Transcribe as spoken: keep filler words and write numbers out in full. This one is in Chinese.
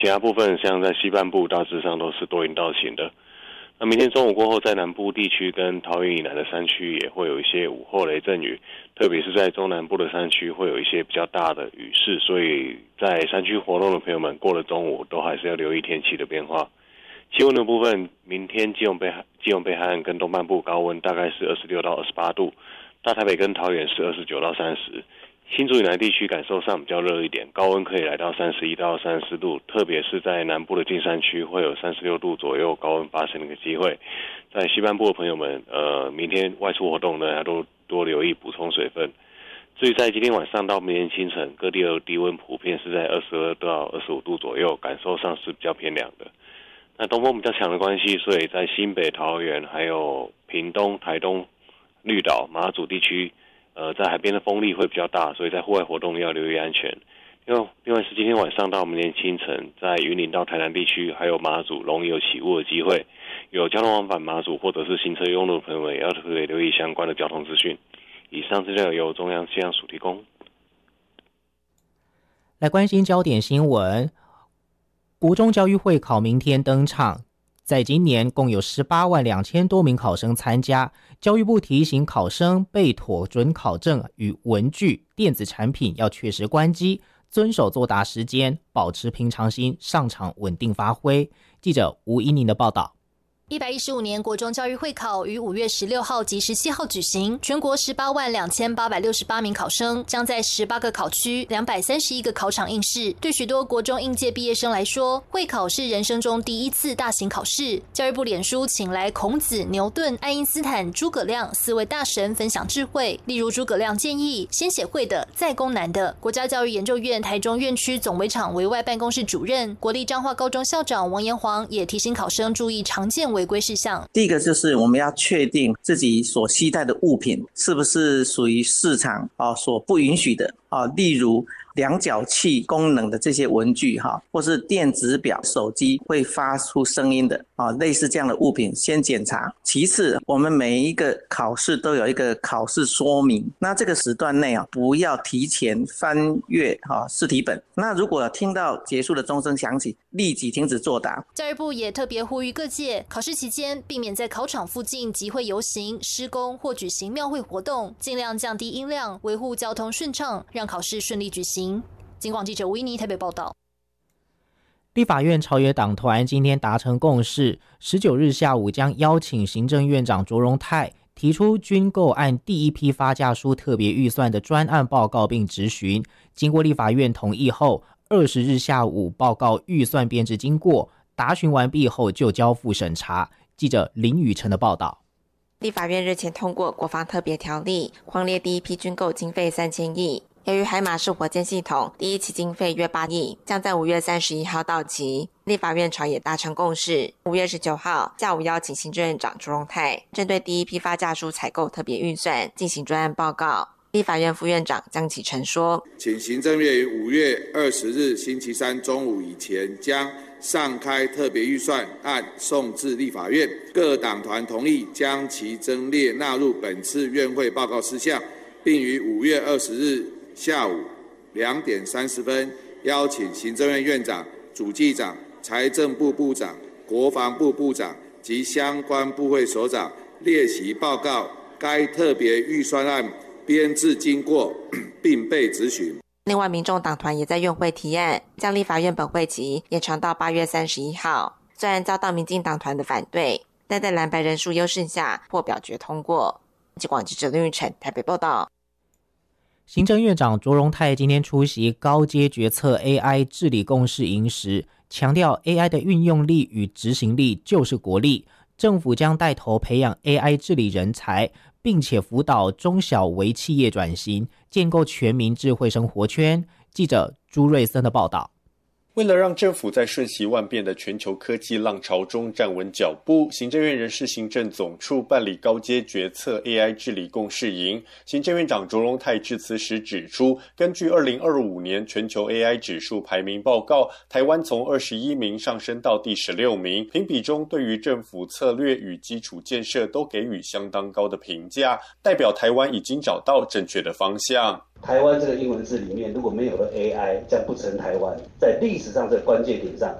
其他部分像在西半部大致上都是多云到晴的。那明天中午过后，在南部地区跟桃园以南的山区也会有一些午后雷阵雨，特别是在中南部的山区会有一些比较大的雨势，所以在山区活动的朋友们过了中午都还是要留意天气的变化。气温的部分，明天基隆北基隆北海岸跟东半部高温大概是二十六到二十八度，大台北跟桃园是二十九到三十。新竹以南地区感受上比较热一点，高温可以来到三十一到三十四度，特别是在南部的近山区会有三十六度左右高温发生的一个机会。在西半部的朋友们，呃，明天外出活动呢，要多多留意补充水分。至于在今天晚上到明天清晨，各地的低温普遍是在二十二到二十五度左右，感受上是比较偏凉的。那东风比较强的关系，所以在新北、桃园、还有屏东、台东、绿岛、马祖地区。呃，在海边的风力会比较大，所以在户外活动要留意安全。另外，另外是今天晚上到明天清晨，在云林到台南地区，还有马祖容易有起雾的机会。有交通往返马祖或者是行车用路的朋友们，也要特别留意相关的交通资讯。以上资料由中央气象署提供。 来关心焦点新闻，国中教育会考明天登场。在今年共有十八万两千多名考生参加，教育部提醒考生备妥准考证与文具、电子产品要确实关机，遵守作答时间，保持平常心，上场稳定发挥。记者吴怡宁的报道。 一百一十五年国中教育会考于五月十六号及十七号举行，全国十八万两千八百六十八名考生将在十八个考区、两百三十一个考场应试。对许多国中应届毕业生来说，会考是人生中第一次大型考试。教育部脸书请来孔子、牛顿、爱因斯坦、诸葛亮四位大神分享智慧，例如诸葛亮建议先写会的，再攻难的。国家教育研究院台中院区总围场委外办公室主任、国立彰化高中校长王延煌也提醒考生注意常见违规事项。 第一个就是我们要确定自己所携带的物品是不是属于市场啊所不允许的啊，例如量角器功能的这些文具哈，或是电子表、手机会发出声音的啊，类似这样的物品先检查。其次，我们每一个考试都有一个考试说明，那这个时段内啊，不要提前翻阅哈试题本。那如果听到结束的钟声响起，立即停止作答。 教育部也特别呼吁各界，考试期间避免在考场附近集会游行、施工或举行庙会活动，尽量降低音量，维护交通顺畅，让考试顺利举行。警广记者吴依妮台北报道。 立法院朝野党团今天达成共识，十九日下午将邀请行政院长卓荣泰提出军购案第一批发价书特别预算的专案报告并质询。经过立法院同意后，二十日下午报告预算编制经过，答询完毕后就交付审查。记者林宇晨的报道。 立法院日前通过国防特别条例，匡列第一批军购经费三千亿。由于海马式火箭系统第一期经费约八亿，将在五月三十一号到期。立法院朝野达成共识，五月十九号下午邀请行政院长卓荣泰针对第一批发价书采购特别预算进行专案报告。立法院副院长江启臣说， 请行政院于五月二十日星期三中午以前将上开特别预算案送至立法院，各党团同意将其增列纳入本次院会报告事项，并于五月二十日下午两点三十分邀请行政院院长、主计长、财政部部长、国防部部长及相关部会首长列席报告该特别预算案编制经过，并被质询。 另外，民众党团也在院会提案，将立法院本会期延长到八月三十一号。虽然遭到民进党团的反对，但在蓝白人数优势下获表决通过。记广记者林玉成台北报道。 行政院长卓荣泰今天出席高阶决策 A I 治理共识营时，强调 A I 的运用力与执行力就是国力，政府将带头培养 A I 治理人才，并且辅导中小微企业转型，建构全民智慧生活圈。记者朱瑞森的报道。 为了让政府在瞬息万变的全球科技浪潮中站稳脚步，行政院人事行政总处办理高阶决策 A I 治理共识营。行政院长卓荣泰致辞时指出，根据二零二五年全球 A I 指数排名报告，台湾从二十一名上升到第十六名，评比中对于政府策略与基础建设都给予相当高的评价，代表台湾已经找到正确的方向。 台湾这个英文字里面如果没有了 A I， 将不成台湾。在历史上这个关键点上，